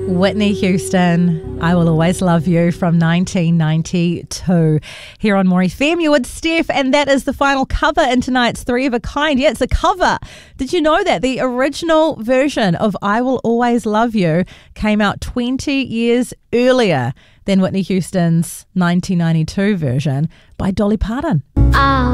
Whitney Houston, I Will Always Love You from 1992. Here on More FM, you're with Steph, and that is the final cover in tonight's Three of a Kind. Yeah, it's a cover. Did you know that the original version of I Will Always Love You came out 20 years earlier than Whitney Houston's 1992 version by Dolly Parton?